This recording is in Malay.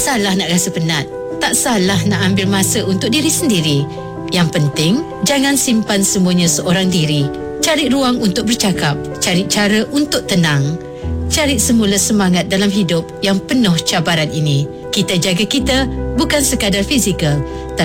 salah nak rasa penat. Tak salah nak ambil masa untuk diri sendiri. Yang penting, jangan simpan semuanya seorang diri. Cari ruang untuk bercakap. Cari cara untuk tenang. Cari semula semangat dalam hidup yang penuh cabaran ini. Kita jaga kita, bukan sekadar fizikal,